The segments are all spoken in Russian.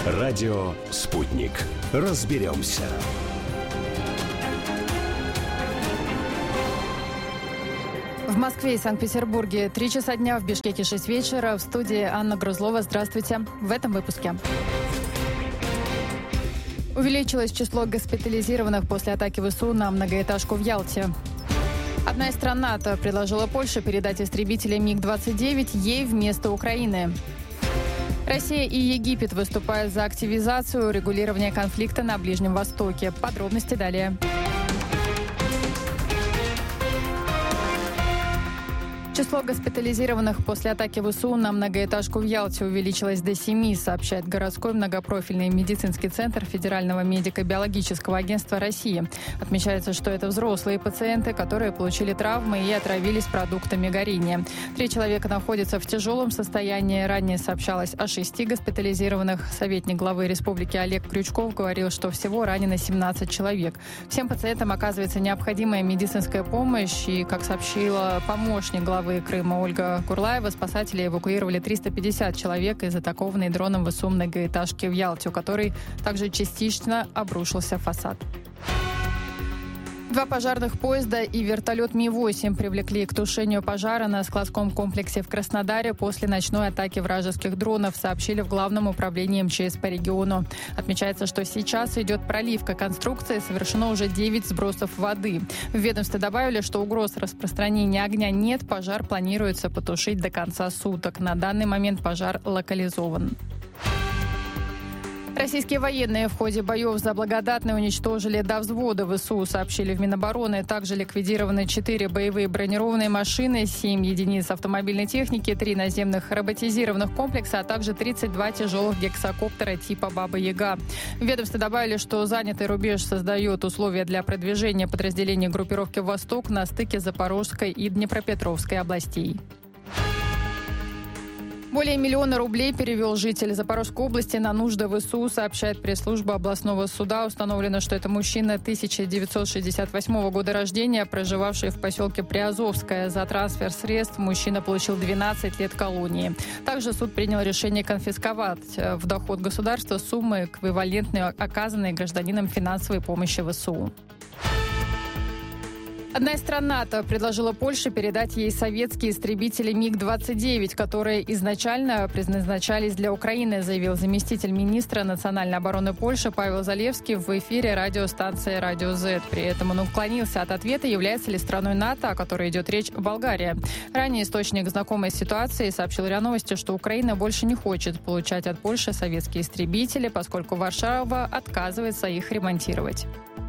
Радио «Спутник». Разберемся. В Москве и Санкт-Петербурге 3 часа дня, в Бишкеке 6 вечера. В студии Анна Грузлова. Здравствуйте. В этом выпуске. Увеличилось число госпитализированных после атаки ВСУ на многоэтажку в Ялте. Одна из стран НАТО предложила Польше передать истребители МиГ-29 ей вместо Украины. Россия и Египет выступают за активизацию урегулирования конфликта на Ближнем Востоке. Подробности далее. Число госпитализированных после атаки ВСУ на многоэтажку в Ялте увеличилось до 7, сообщает городской многопрофильный медицинский центр Федерального медико-биологического агентства России. Отмечается, что это взрослые пациенты, которые получили травмы и отравились продуктами горения. 3 человека находятся в тяжелом состоянии. Ранее сообщалось о 6 госпитализированных. Советник главы республики Олег Крючков говорил, что всего ранено 17 человек. Всем пациентам оказывается необходимая медицинская помощь. И, как сообщила помощник главы Крыма Ольга Курлаева, спасатели эвакуировали 350 человек из атакованной дроном ВСУ многоэтажки в Ялте, у которой также частично обрушился фасад. 2 пожарных поезда и вертолет Ми-8 привлекли к тушению пожара на складском комплексе в Краснодаре после ночной атаки вражеских дронов, сообщили в Главном управлении МЧС по региону. Отмечается, что сейчас идет проливка конструкции, совершено уже 9 сбросов воды. В ведомстве добавили, что угроз распространения огня нет, пожар планируется потушить до конца суток. На данный момент пожар локализован. Российские военные в ходе боев за Благодатный уничтожили до взвода ВСУ, сообщили в Минобороны. Также ликвидированы 4 боевые бронированные машины, 7 единиц автомобильной техники, 3 наземных роботизированных комплекса, а также 32 тяжелых гексакоптера типа «Баба-Яга». В ведомстве добавили, что занятый рубеж создает условия для продвижения подразделений группировки «Восток» на стыке Запорожской и Днепропетровской областей. Более 1 миллиона рублей перевел житель Запорожской области на нужды ВСУ, сообщает пресс-служба областного суда. Установлено, что это мужчина 1968 года рождения, проживавший в поселке Приазовское. За трансфер средств мужчина получил 12 лет колонии. Также суд принял решение конфисковать в доход государства суммы, эквивалентной оказанной гражданином финансовой помощи ВСУ. Одна из стран НАТО предложила Польше передать ей советские истребители МиГ-29, которые изначально предназначались для Украины, заявил заместитель министра национальной обороны Польши Павел Залевский в эфире радиостанции «Радио Z». При этом он уклонился от ответа, является ли страной НАТО, о которой идет речь, Болгария. Ранее источник, знакомый с ситуацией, сообщил РИА Новости, что Украина больше не хочет получать от Польши советские истребители, поскольку Варшава отказывается их ремонтировать.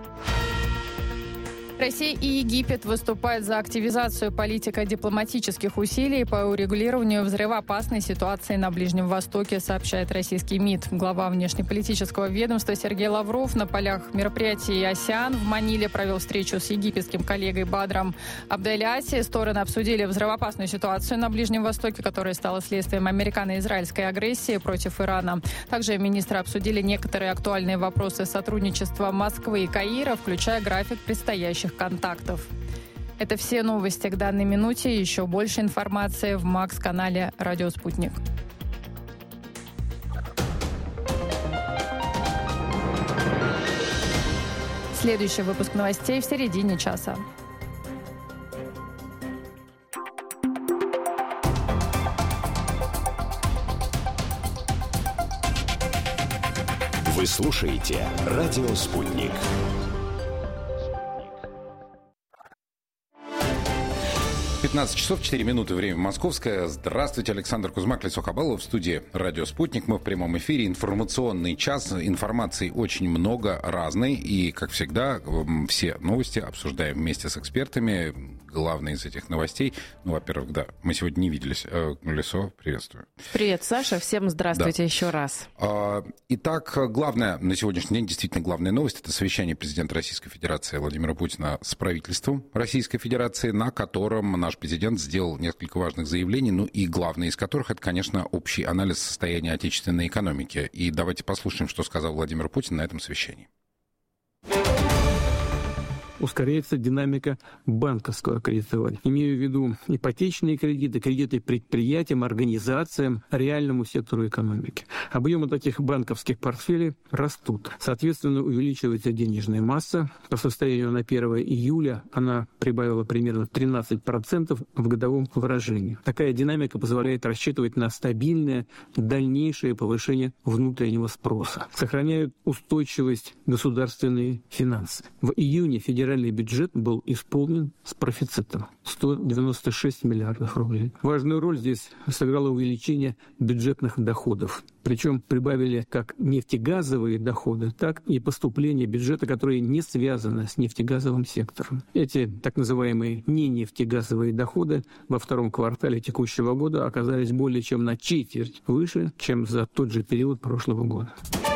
Россия и Египет выступают за активизацию политико-дипломатических усилий по урегулированию взрывоопасной ситуации на Ближнем Востоке, сообщает российский МИД. Глава внешнеполитического ведомства Сергей Лавров на полях мероприятий «АСЕАН» в Маниле провел встречу с египетским коллегой Бадром Абделяти. Стороны обсудили взрывоопасную ситуацию на Ближнем Востоке, которая стала следствием американо-израильской агрессии против Ирана. Также министры обсудили некоторые актуальные вопросы сотрудничества Москвы и Каира, включая график предстоящих контактов. Это все новости к данной минуте. Еще больше информации в МАКС-канале «Радио Спутник». Следующий выпуск новостей в середине часа. Вы слушаете «Радио Спутник». 15 часов 4 минуты, время московское. Здравствуйте, Александр Кузьмак, Лесо Хабалов в студии «Радио Спутник». Мы в прямом эфире. Информационный час. Информации очень много, разной. И, как всегда, все новости обсуждаем вместе с экспертами. Главное из этих новостей. Ну, во-первых, да, мы сегодня не виделись. Лесо, приветствую. Привет, Саша. Всем здравствуйте еще раз. Итак, главная на сегодняшний день, действительно главная новость, это совещание президента Российской Федерации Владимира Путина с правительством Российской Федерации, на котором наш президент сделал несколько важных заявлений, ну и главное из которых, это, конечно, общий анализ состояния отечественной экономики. И давайте послушаем, что сказал Владимир Путин на этом совещании. ускоряется динамика банковского кредитования. Имею в виду ипотечные кредиты, кредиты предприятиям, организациям, реальному сектору экономики. Объемы таких банковских портфелей растут. Соответственно, увеличивается денежная масса. По состоянию на 1 июля она прибавила примерно 13% в годовом выражении. Такая динамика позволяет рассчитывать на стабильное дальнейшее повышение внутреннего спроса. Сохраняют устойчивость государственные финансы. В июне федеральный бюджет был исполнен с профицитом – 196 миллиардов рублей. Важную роль здесь сыграло увеличение бюджетных доходов. Причем прибавили как нефтегазовые доходы, так и поступления бюджета, которые не связаны с нефтегазовым сектором. Эти так называемые ненефтегазовые доходы во втором квартале текущего года оказались более чем на четверть выше, чем за тот же период прошлого года.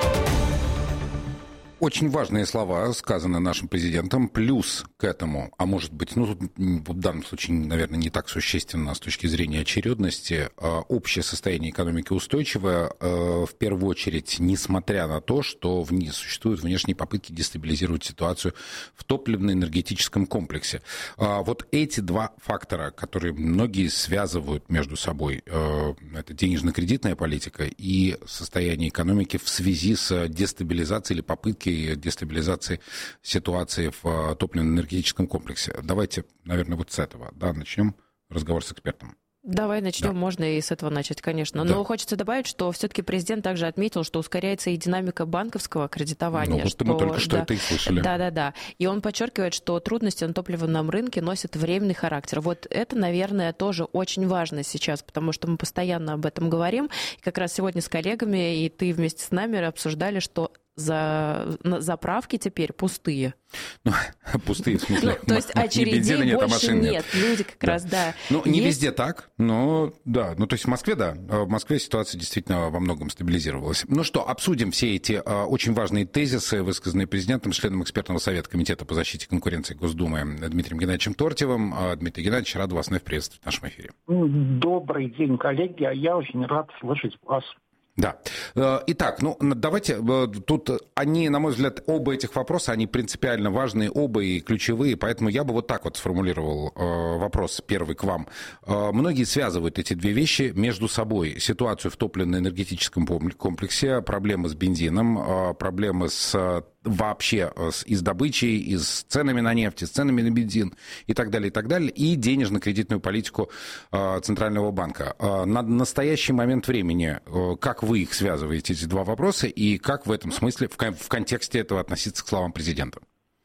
Очень важные слова сказаны нашим президентом. Плюс к этому, а может быть, тут в данном случае, наверное, не так существенно с точки зрения очередности, общее состояние экономики устойчивое, в первую очередь, несмотря на то, что существуют внешние попытки дестабилизировать ситуацию в топливно-энергетическом комплексе. Вот эти два фактора, которые многие связывают между собой, это денежно-кредитная политика и состояние экономики в связи с дестабилизацией или попыткой дестабилизации ситуации в топливно-энергетическом комплексе. Давайте, наверное, вот с этого начнем разговор с экспертом. Давай начнем, да. Можно и с этого начать, конечно. Но хочется добавить, что все-таки президент также отметил, что ускоряется и динамика банковского кредитования. Мы только что это и слышали. Да. И он подчеркивает, что трудности на топливном рынке носят временный характер. Вот это, наверное, тоже очень важно сейчас, потому что мы постоянно об этом говорим. И как раз сегодня с коллегами, и ты вместе с нами обсуждали, что заправки теперь пустые. Пустые, в смысле, то есть очередей больше нет. Люди как раз, да. Не везде так, но да. То есть в Москве, да. В Москве ситуация действительно во многом стабилизировалась. Ну что, обсудим все эти очень важные тезисы, высказанные президентом, членом экспертного совета Комитета по защите конкуренции Госдумы Дмитрием Геннадьевичем Тортьевым. Дмитрий Геннадьевич, рад вас вновь приветствовать в нашем эфире. Добрый день, коллеги. Я очень рад слышать вас. Да. Итак, давайте, тут они, на мой взгляд, оба этих вопроса, они принципиально важные, оба и ключевые, поэтому я бы вот так вот сформулировал вопрос первый к вам. Многие связывают эти две вещи между собой. Ситуацию в топливно-энергетическом комплексе, проблемы с бензином, проблемы вообще и с добычей, и с ценами на нефть, и с ценами на бензин, и так далее, и денежно-кредитную политику Центрального банка. На настоящий момент времени, как вы их связываете, эти два вопроса, и как в этом смысле, в контексте этого относиться к словам президента?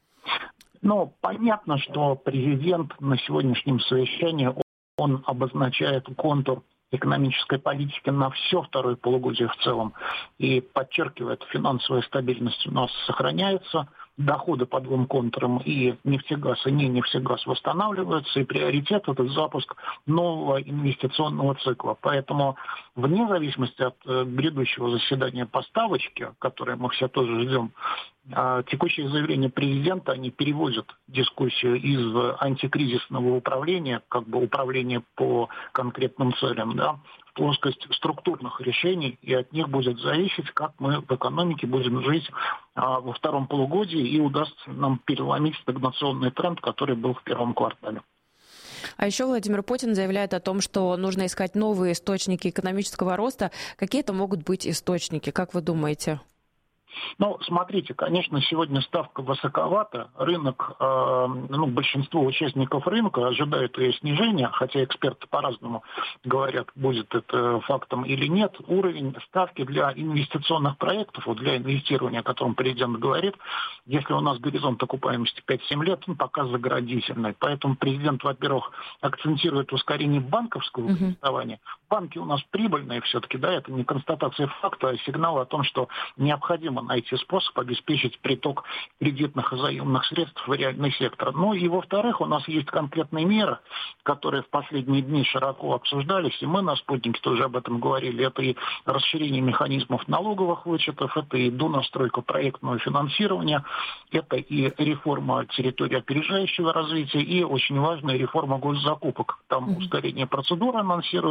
Понятно, что президент на сегодняшнем совещании, он обозначает контур экономической политики на все второе полугодие в целом и подчеркивает, финансовая стабильность у нас сохраняется, доходы по двум контурам и нефтегаз, и не нефтегаз восстанавливаются, и приоритет – это запуск нового инвестиционного цикла. Поэтому вне зависимости от грядущего заседания по ставочке, которое мы все тоже ждем, текущие заявления президента, они переводят дискуссию из антикризисного управления, управления по конкретным целям, в плоскость структурных решений, и от них будет зависеть, как мы в экономике будем жить во втором полугодии, и удастся нам переломить стагнационный тренд, который был в первом квартале. А еще Владимир Путин заявляет о том, что нужно искать новые источники экономического роста. Какие это могут быть источники, как вы думаете? Смотрите, конечно, сегодня ставка высоковата. Рынок, большинство участников рынка ожидают ее снижения, хотя эксперты по-разному говорят, будет это фактом или нет. Уровень ставки для инвестиционных проектов, для инвестирования, о котором президент говорит, если у нас горизонт окупаемости 5-7 лет, он пока заградительный. Поэтому президент, во-первых, акцентирует ускорение банковского кредитования. Банки у нас прибыльные все-таки, это не констатация факта, а сигнал о том, что необходимо найти способ обеспечить приток кредитных и заемных средств в реальный сектор. И, во-вторых, у нас есть конкретные меры, которые в последние дни широко обсуждались, и мы на «Спутнике» тоже об этом говорили. Это и расширение механизмов налоговых вычетов, это и донастройка проектного финансирования, это и реформа территории опережающего развития, и очень важная реформа госзакупок. Там ускорение процедуры анонсируется, отказ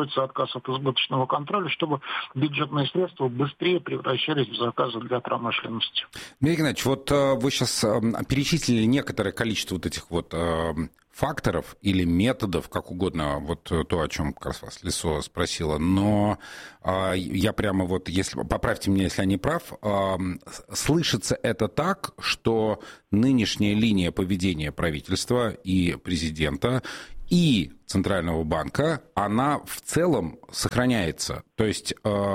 отказ от избыточного контроля, чтобы бюджетные средства быстрее превращались в заказы для промышленности. Дмитрий Геннадьевич, вот вы сейчас перечислили некоторое количество вот этих вот факторов или методов, как угодно, вот то, о чем как раз вас Лисо спросила, но я прямо вот, если поправьте меня, если я не прав, слышится это так, что нынешняя линия поведения правительства и президента и Центрального банка, она в целом сохраняется. То есть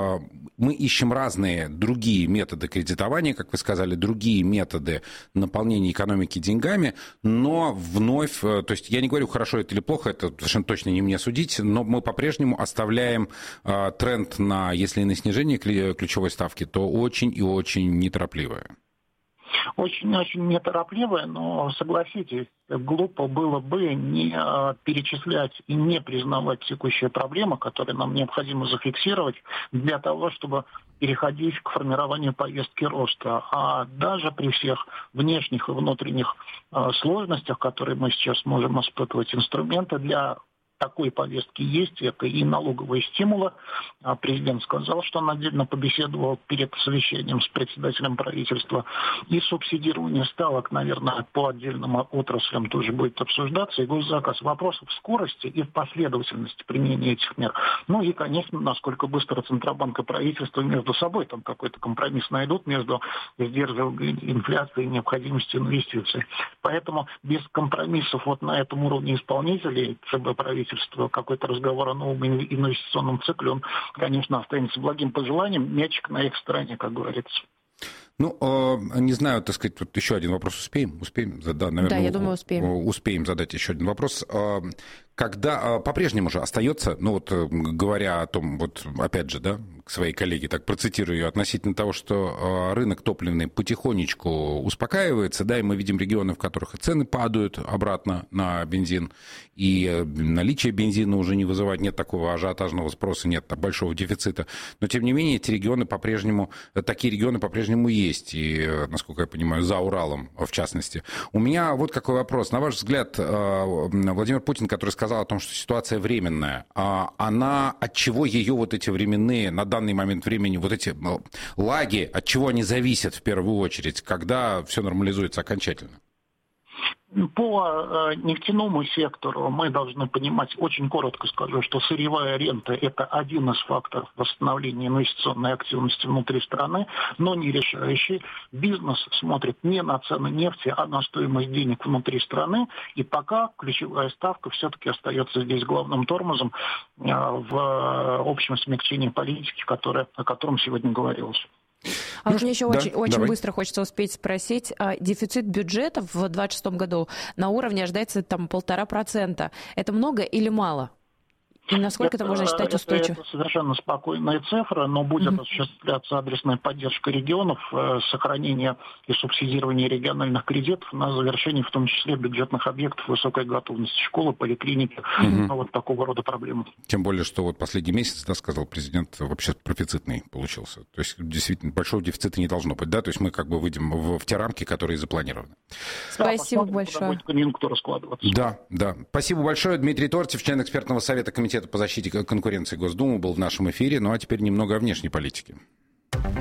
мы ищем разные другие методы кредитования, как вы сказали, другие методы наполнения экономики деньгами, но вновь, то есть я не говорю, хорошо это или плохо, это совершенно точно не мне судить, но мы по-прежнему оставляем тренд на, если и на снижение ключевой ставки, то очень и очень неторопливое. Очень-очень неторопливое, но, согласитесь, глупо было бы не перечислять и не признавать текущие проблемы, которые нам необходимо зафиксировать для того, чтобы переходить к формированию повестки роста. А даже при всех внешних и внутренних сложностях, которые мы сейчас можем испытывать, инструменты для такой повестки есть, это и налоговые стимулы. Президент сказал, что он отдельно побеседовал перед совещанием с председателем правительства. И субсидирование ставок, наверное, по отдельным отраслям тоже будет обсуждаться. И госзаказ. Вопросов в скорости и в последовательности применения этих мер. Ну и, конечно, насколько быстро Центробанк и правительство между собой там какой-то компромисс найдут между сдерживанием инфляции и необходимостью инвестиций. Поэтому без компромиссов вот на этом уровне исполнителей ЦБ правительства какой-то разговор о новом инвестиционном цикле, он, конечно, останется благим пожеланием. Мячик на их стороне, как говорится. Ну, не знаю, так сказать, вот еще один вопрос успеем? Да, наверное, да, я думаю, успеем. Успеем задать еще один вопрос. Когда по-прежнему же остается, ну вот говоря о том, вот опять же, да, к своей коллеге, так процитирую ее, относительно того, что рынок топливный потихонечку успокаивается, да, и мы видим регионы, в которых и цены падают обратно на бензин, и наличие бензина уже не вызывает, нет такого ажиотажного спроса, нет большого дефицита, но тем не менее такие регионы по-прежнему есть, и, насколько я понимаю, за Уралом в частности. У меня вот какой вопрос. На ваш взгляд, Владимир Путин, который сказал о том, что ситуация временная, она, от чего ее вот эти временные, на данный момент времени, вот эти лаги, от чего они зависят в первую очередь, когда все нормализуется окончательно? По нефтяному сектору мы должны понимать, очень коротко скажу, что сырьевая рента – это один из факторов восстановления инвестиционной активности внутри страны, но не решающий. Бизнес смотрит не на цены нефти, а на стоимость денег внутри страны. И пока ключевая ставка все-таки остается здесь главным тормозом в общем смягчении политики, о котором сегодня говорилось. А вот мне еще очень быстро хочется успеть спросить. Дефицит бюджета в 2026 году на уровне ожидается там 1,5%. Это много или мало? И насколько это можно считать устойчивым? Это совершенно спокойная цифра, но будет осуществляться адресная поддержка регионов, сохранение и субсидирование региональных кредитов на завершение, в том числе, бюджетных объектов высокой готовности, школы, поликлиники, вот такого рода проблемы. Тем более, что вот последний месяц, да, сказал президент, вообще профицитный получился. То есть, действительно, большого дефицита не должно быть, да? То есть мы как бы выйдем в те рамки, которые запланированы. Спасибо большое. Будет конъюнктура складываться. Да. Спасибо большое. Дмитрий Тортьев, член экспертного совета Комитета по защите конкуренции Госдумы, был в нашем эфире. Ну а теперь немного о внешней политике.